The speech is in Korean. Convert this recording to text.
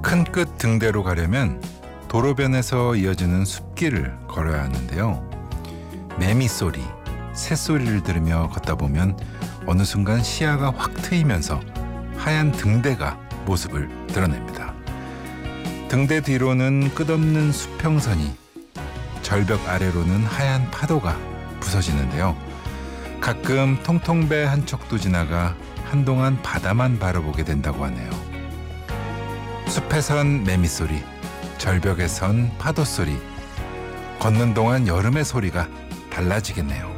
큰 끝 등대로 가려면 도로변에서 이어지는 숲길을 걸어야 하는데요. 매미 소리, 새소리를 들으며 걷다 보면 어느 순간 시야가 확 트이면서 하얀 등대가 모습을 드러냅니다. 등대 뒤로는 끝없는 수평선이, 절벽 아래로는 하얀 파도가 부서지는데요. 가끔 통통배 한 척도 지나가 한동안 바다만 바라보게 된다고 하네요. 숲에선 매미소리, 절벽에선 파도소리, 걷는 동안 여름의 소리가 달라지겠네요.